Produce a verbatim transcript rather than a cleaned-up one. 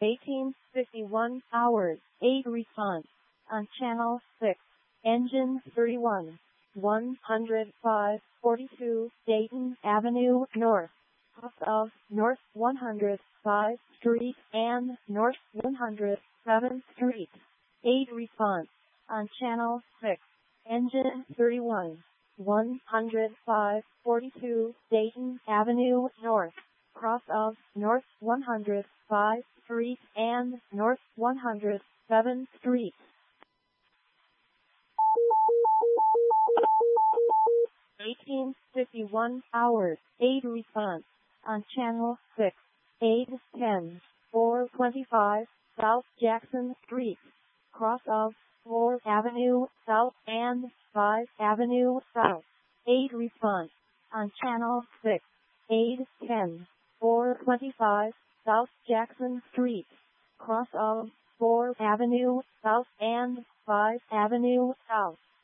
eighteen fifty-one hours, eight response. On channel six, engine thirty-one, one oh five forty-two Dayton Avenue North, off of North one hundred fifth Street and North one hundred seventh Street. eight response. On channel six, engine thirty-one, one oh five forty-two Dayton Avenue North, cross of North one hundred fifth Street and North one hundred seventh Street. eighteen fifty-one hours, eight response. On channel six, eight ten, four twenty-five South Jackson Street, cross of fourth Avenue South and fifth Avenue South. eight response. On channel six, eight ten, four twenty-five South Jackson Street, cross of fourth Avenue South and fifth Avenue South.